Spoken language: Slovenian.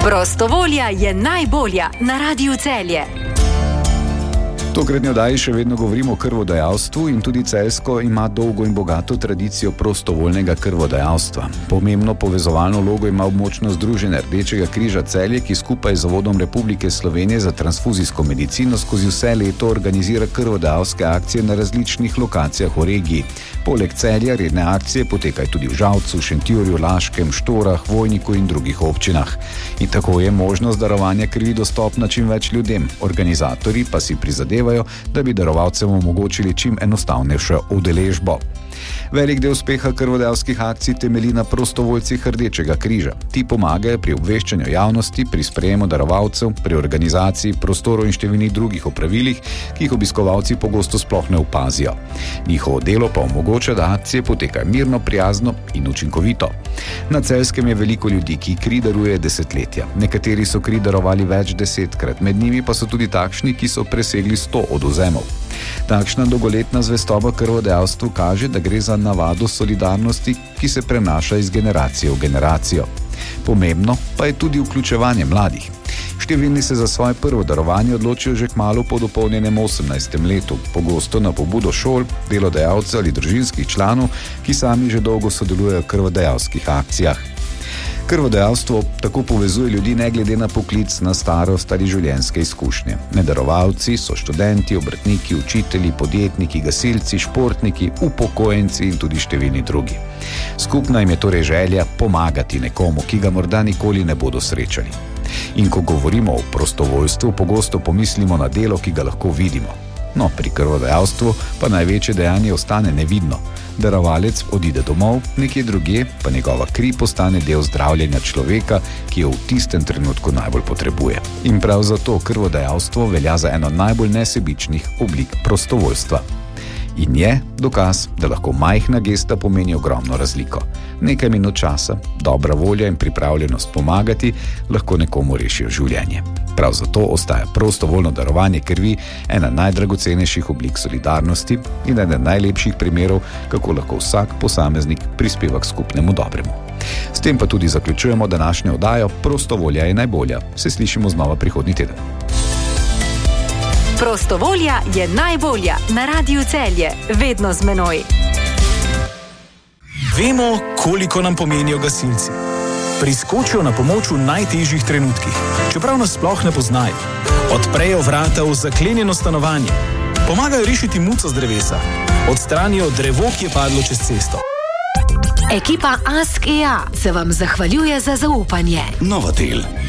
Prostovolja je najbolja na Radiu Celje. Tokratni oddaji še vedno govorimo o krvodajalstvu in tudi Celjsko ima dolgo in bogato tradicijo prostovoljnega krvodajalstva. Pomembno povezovalno vlogo ima območno združenje Rdečega križa Celje, ki skupaj z Zavodom Republike Slovenije za transfuzijsko medicino skozi vse leto organizira krvodajalske akcije na različnih lokacijah v regiji. Poleg Celja redne akcije potekajo tudi v Žalcu, Šentjurju, Laškem, Štorah, Vojniku in drugih občinah. In tako je možnost darovanja krvi dostopna čim več ljudem. Organizatorji pa si prizadevajo, da bi darovalcem omogočili čim enostavnejšo udeležbo. Velik del uspeha krvodajalskih akcij temelji na prostovoljcih Rdečega križa. Ti pomagajo pri obveščanju javnosti, pri sprejemu darovalcev, pri organizaciji prostorov in številnih drugih opravilih, ki jih obiskovalci pogosto sploh ne opazijo. Njihovo delo pa omogoča, da akcije potekajo mirno, prijazno in učinkovito. Na Celjskem je veliko ljudi, ki kri darujejo desetletja. Nekateri so kri darovali več desetkrat, med njimi pa so tudi takšni, ki so presegli 100 odvzemov. Takšna dolgoletna zvestoba krvodajalstvu kaže, da gre za navado solidarnosti, ki se prenaša iz generacije v generacijo. Pomembno pa je tudi vključevanje mladih. Številni se za svoje prvo darovanje odločijo že kmalu po dopolnjenem 18. letu, pogosto na pobudo šol, delodajalcev ali družinskih članov, ki sami že dolgo sodelujejo v krvodajalskih akcijah. Krvodajalstvo tako povezuje ljudi ne glede na poklic, na starost ali življenjske izkušnje. Nedarovalci so študenti, obrtniki, učitelji, podjetniki, gasilci, športniki, upokojenci in tudi številni drugi. Skupna jim je torej želja pomagati nekomu, ki ga morda nikoli ne bodo srečali. In ko govorimo o prostovoljstvu, pogosto pomislimo na delo, ki ga lahko vidimo. No, pri krvodajalstvu pa največje dejanje ostane nevidno. Darovalec odide domov, nekje drugje pa njegova kri postane del zdravljenja človeka, ki jo v tistem trenutku najbolj potrebuje. In prav zato krvodajalstvo velja za eno najbolj nesebičnih oblik prostovoljstva. In je dokaz, da lahko majhna gesta pomeni ogromno razliko. Nekaj minut časa, dobra volja in pripravljenost pomagati lahko nekomu rešijo življenje. Prav zato ostaja prostovoljno darovanje krvi ena najdragocenejših oblik solidarnosti in eden najlepših primerov, kako lahko vsak posameznik prispeva k skupnemu dobremu. S tem pa tudi zaključujemo današnjo oddajo Prostovolja je najbolja. Se slišimo znova prihodnji teden. Prostovolja je najbolja na Radiu Celje, vedno z menoj. Vemo, koliko nam pomenijo gasilci. Priskočijo na pomoč v najtežjih trenutkih, čeprav nas sploh ne poznajo. Odprejo vrata v zaklenjeno stanovanje, pomagajo rešiti muco z drevesa, odstranijo drevo, ki je padlo čez cesto. Ekipa Ask EA se vam zahvaljuje za zaupanje. Novotel.